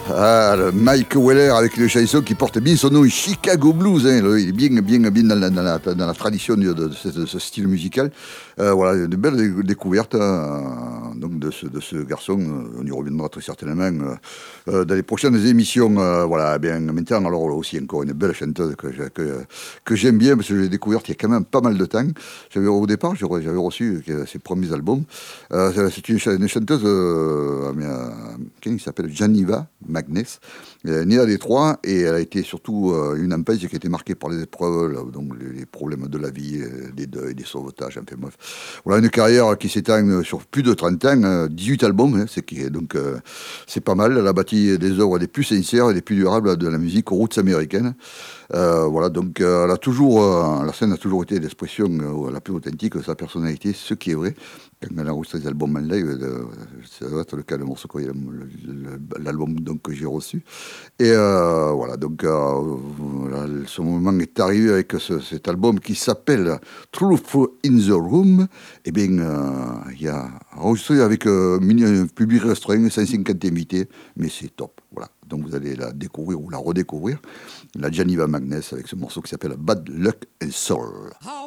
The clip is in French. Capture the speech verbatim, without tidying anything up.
Ah, le Mike Weller avec une chanson qui porte bien son nom, Chicago Blues. Hein. Il est bien, bien, bien dans la, dans la, dans la tradition de, de, ce, de ce style musical. Euh, voilà, une belle dé- découverte euh, donc de, ce, de ce garçon. Euh, on y reviendra très certainement euh, euh, dans les prochaines émissions. Euh, voilà, bien maintenant, alors aussi encore une belle chanteuse que, j'ai- que, que j'aime bien parce que je l'ai découverte il y a quand même pas mal de temps. J'avais, au départ, j'avais j'avais reçu ses premiers albums. Euh, c'est une, ch- une chanteuse euh, euh, qui s'appelle Janiva Magness. Elle est née à Détroit et elle a été surtout euh, une empêche qui a été marquée par les épreuves, là, donc les, les problèmes de la vie, euh, des deuils, des sauvetages, enfin bref. Voilà une carrière qui s'étend sur plus de trente ans, euh, dix-huit albums, hein, c'est, qui, donc euh, c'est pas mal. Elle a bâti des œuvres les plus sincères et les plus durables de la musique aux roots américaines. Euh, voilà, donc euh, elle a toujours, euh, la scène a toujours été l'expression euh, la plus authentique de sa personnalité, ce qui est vrai. Quand elle a enregistré des albums en live, euh, ça va être le cas de morceau, le, le, l'album donc, que j'ai reçu. Et euh, voilà, donc euh, voilà, ce moment est arrivé avec ce, cet album qui s'appelle Truth in the Room. Et bien, euh, il y a enregistré avec euh, un public restreint, cent cinquante invités, mais c'est top. Voilà, donc vous allez la découvrir ou la redécouvrir. La Janiva Magness avec ce morceau qui s'appelle Bad Luck and Soul.